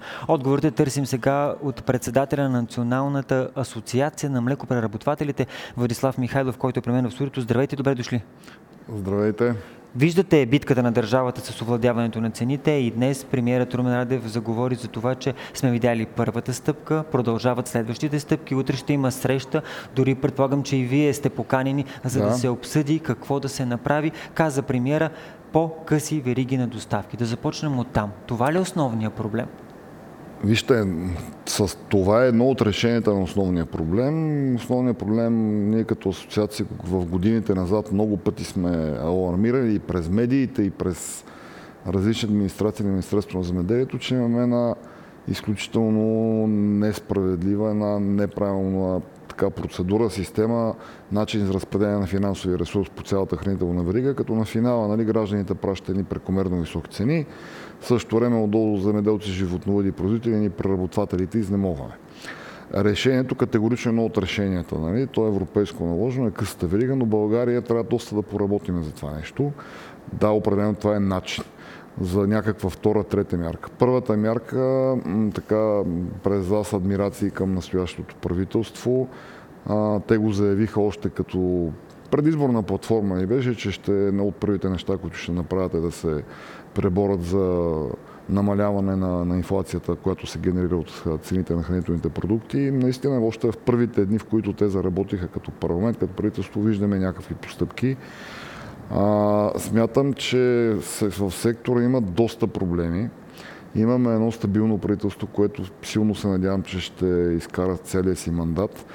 Отговорите търсим сега от председателя на Националната асоциация на млекопреработвателите Владислав Михайлов, който е при мен в студиото. Здравейте, добре дошли. Здравейте. Виждате битката на държавата с овладяването на цените и днес премиерът Румен Радев заговори за това, че сме видяли първата стъпка, продължават следващите стъпки, утре ще има среща, дори предполагам, че и вие сте поканени, за да се обсъди какво да се направи. Каза премиера, по-къси вериги на доставки. Да започнем от там. Това ли е основният проблем? Вижте, с това е едно от решенията на основния проблем. Основният проблем, ние като асоциация в годините назад много пъти сме алармирали и през медиите, и през различни администрации на Министерството на земеделието, че имаме една изключително несправедлива, една неправилна процедура, система, начин за разпределение на финансови ресурс по цялата хранителна верига, като на финала гражданите пращат едни прекомерно високи цени. В същото време отдолу земеделци, животновъди, производители, ни преработвателите изнемогваме. Решението категорично е едно от решенията. То е европейско наложено, е късата верига, но България трябва доста да поработим за това нещо. Да, определено това е начин за някаква втора, трета мярка. Първата мярка, през вас адмирации към настоящото правителство, те го заявиха още като предизборна платформа и беше, че ще е едно от първите неща, които ще направят, е да се преборят за намаляване на инфлацията, която се генерира от цените на хранителните продукти. Наистина, още в първите дни, в които те заработиха като парламент, като правителство, виждаме някакви постъпки. Смятам, че в сектора има доста проблеми. Имаме едно стабилно правителство, което силно се надявам, че ще изкара целия си мандат.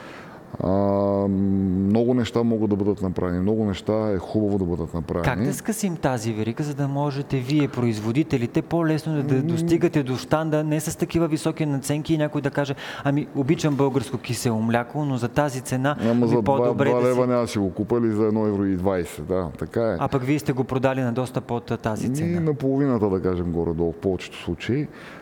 Много неща могат да бъдат направени. Много неща е хубаво да бъдат направени. Как да скъсим тази верига, за да можете вие, производителите, по-лесно да достигате до щанда, не с такива високи наценки и някой да каже, обичам българско кисело мляко, но за тази цена за по-добре 2 лева няма си го купали за 1,20 €. Да, така е. А пък вие сте го продали на доста под тази цена. И на половината, да кажем, горе-долу в повечето случаи.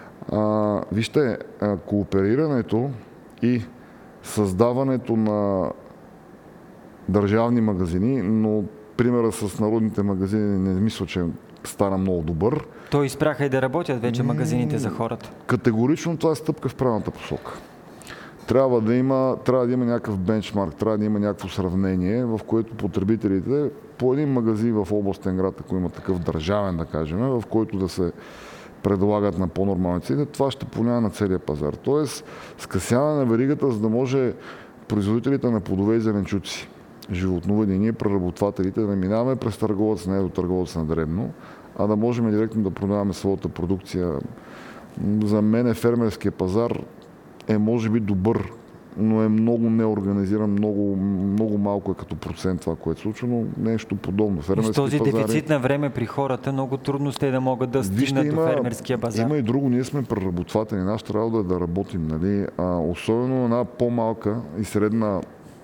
Вижте, кооперирането и създаването на държавни магазини, но примера с народните магазини не мисля, че стана много добър. То изпряха и да работят вече магазините за хората. Категорично това е стъпка в правилната посока. Трябва да има някакъв бенчмарк, трябва да има някакво сравнение, в което потребителите по един магазин в областен град, ако има такъв държавен, да кажем, в който да се предлагат на по-нормални цени, това ще повлияе на целия пазар. Тоест, скъсяване на веригата, за да може производителите на плодове и зеленчуци, животновъди, ние преработвателите, да минаваме през търговец, не до търговец на дребно, а да можем директно да продаваме своята продукция. За мен фермерския пазар е може би добър, но е много неорганизиран, много малко е като процент това, което се случва, но нещо подобно. С този дефицит на време при хората много трудно сте да могат да стигнат до фермерския пазар. Има и друго, ние сме преработватели, нашата работа е да работим. Особено една по-малка и средна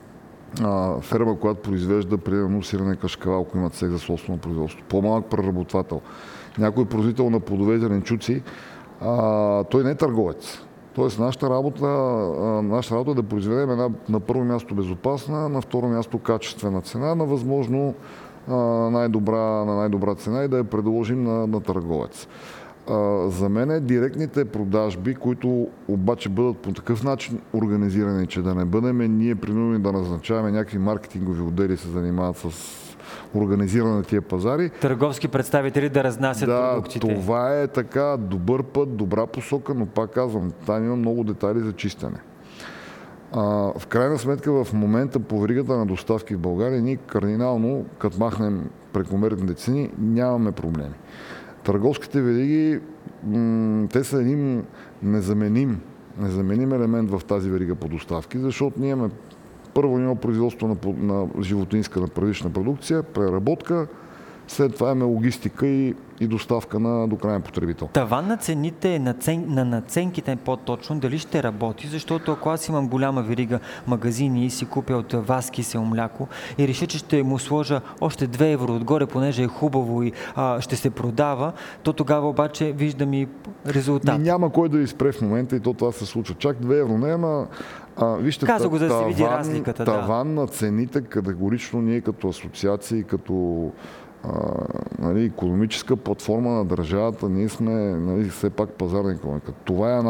ферма, която произвежда примерно сирене кашкавал, ако имат цех за собствено производство. По-малък преработвател. Някой производител на плодове и зеленчуци, той не е търговец. Тоест, нашата работа е да произведем на първо място безопасна, на второ място качествена цена, на възможно най-добра цена и да я предложим на търговец. За мен директните продажби, които обаче бъдат по такъв начин организирани, че да не бъдем ние принудени да назначаваме някакви маркетингови отдели, се занимават с организиране на тия пазари. Търговски представители да разнасят продуктите. Това е така добър път, добра посока, но пак казвам, там има много детайли за чистене. В крайна сметка в момента по веригата на доставки в България ние кардинално, като махнем прекомерните цени, нямаме проблеми. Търговските вериги, те са един незаменим елемент в тази верига по доставки, защото ние имаме първо производство на животинска, на първична продукция, преработка, след това имаме логистика и доставка до крайен потребител. Таван на цените, на наценките по-точно, дали ще работи, защото ако аз имам голяма верига магазини и си купя от вас кисело мляко и реша, че ще му сложа още 2 евро отгоре, понеже е хубаво и ще се продава, то тогава обаче виждам и резултат. Няма кой да изпре в момента и това се случва. Чак 2 евро не, ама вижте, каза го, за да се види разликата. Таван на цените категорично ние като асоциации, като икономическа платформа на държавата, ние сме все пак пазарна икономика. Това е